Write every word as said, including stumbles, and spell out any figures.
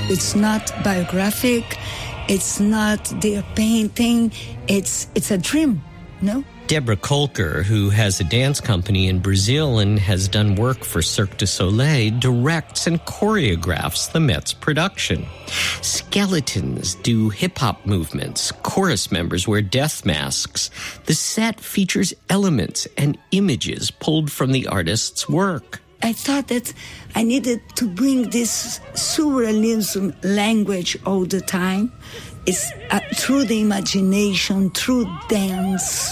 It's not biographic. It's not their painting. It's it's a dream, no? Deborah Kolker, who has a dance company in Brazil and has done work for Cirque du Soleil, directs and choreographs the Met's production. Skeletons do hip-hop movements. Chorus members wear death masks. The set features elements and images pulled from the artist's work. I thought that I needed to bring this surrealism language all the time. It's uh, through the imagination, through dance.